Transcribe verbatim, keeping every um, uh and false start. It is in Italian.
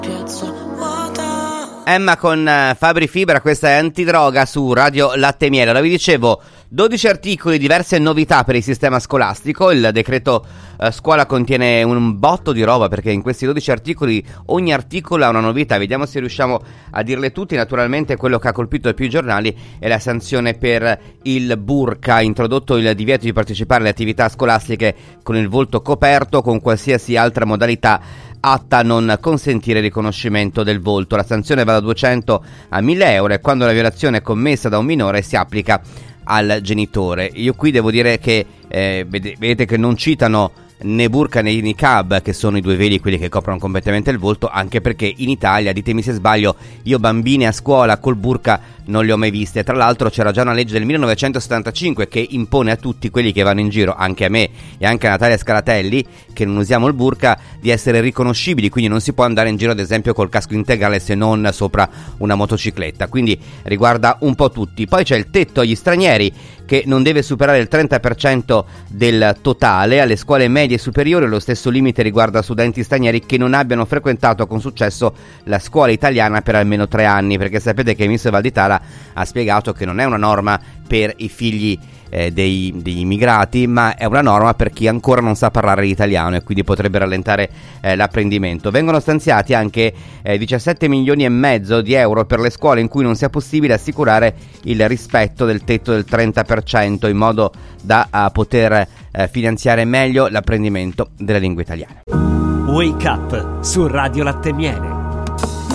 Emma con uh, Fabri Fibra, questa è Antidroga su Radio Latte e Miele. Ora vi dicevo, dodici articoli, diverse novità per il sistema scolastico. Il decreto uh, scuola contiene un botto di roba, perché in questi dodici articoli ogni articolo ha una novità. Vediamo se riusciamo a dirle tutti. Naturalmente quello che ha colpito più i giornali è la sanzione per il burqa, introdotto il divieto di partecipare alle attività scolastiche con il volto coperto, con qualsiasi altra modalità atta a non consentire il riconoscimento del volto. La sanzione va da duecento a mille euro e quando la violazione è commessa da un minore si applica al genitore. Io qui devo dire che eh, vedete che non citano né burqa né niqab, che sono i due veli, quelli che coprono completamente il volto, anche perché in Italia, ditemi se sbaglio, io bambine a scuola col burqa non le ho mai viste. Tra l'altro c'era già una legge del millenovecentosettantacinque che impone a tutti quelli che vanno in giro, anche a me e anche a Natalia Scaratelli, che non usiamo il burqa, di essere riconoscibili, quindi non si può andare in giro ad esempio col casco integrale se non sopra una motocicletta, quindi riguarda un po' tutti. Poi c'è il tetto agli stranieri, che non deve superare il trenta per cento del totale. Alle scuole medie e superiori lo stesso limite riguarda studenti stranieri che non abbiano frequentato con successo la scuola italiana per almeno tre anni, perché sapete che il ministro Valditara ha spiegato che non è una norma per i figli eh, dei, degli immigrati, ma è una norma per chi ancora non sa parlare l'italiano e quindi potrebbe rallentare eh, l'apprendimento. Vengono stanziati anche eh, diciassette milioni e mezzo di euro per le scuole in cui non sia possibile assicurare il rispetto del tetto del trenta per cento, in modo da uh, poter uh, finanziare meglio l'apprendimento della lingua italiana. Wake Up su Radio Latte e Miele.